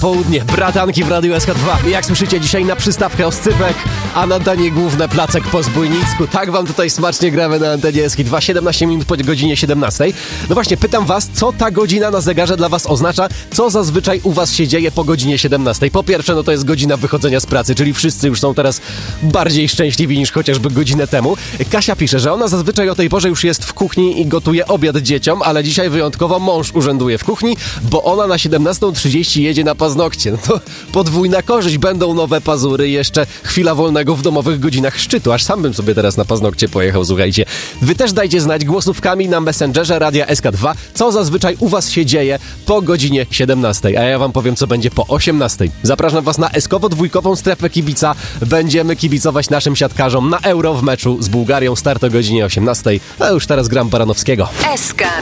Południe, bratanki w Radiu SK2. Jak słyszycie, dzisiaj na przystawkę oscypek, a na danie główne placek po zbójnicku. Tak wam tutaj smacznie gramy na antenie SK2, 17 minut po godzinie 17. No właśnie, pytam was, co ta godzina na zegarze dla was oznacza? Co zazwyczaj u was się dzieje po godzinie 17? Po pierwsze, no to jest godzina wychodzenia z pracy, czyli wszyscy już są teraz bardziej szczęśliwi niż chociażby godzinę temu. Kasia pisze, że ona zazwyczaj o tej porze już jest w kuchni i gotuje obiad dzieciom, ale dzisiaj wyjątkowo mąż urzęduje w kuchni, bo ona na 17:30 jedzie na paznokcie. No to podwójna korzyść. Będą nowe pazury, jeszcze chwila wolnego w domowych godzinach szczytu. Aż sam bym sobie teraz na paznokcie pojechał, słuchajcie. Wy też dajcie znać głosówkami na Messengerze Radia SK2, co zazwyczaj u was się dzieje po godzinie 17, a ja wam powiem, co będzie po 18. Zapraszam was na eskowo-dwójkową strefę kibica. Będziemy kibicować naszym siatkarzom na Euro w meczu z Bułgarią. Start o godzinie 18, a już teraz gram Baranowskiego. SK